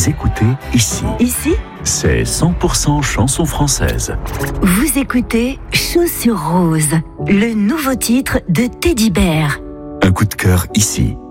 Vous écoutez ici. Ici, C'est 100% chanson française. vous écoutez Chaussures Roses, le nouveau titre de Teddy Bear. Un coup de cœur ici.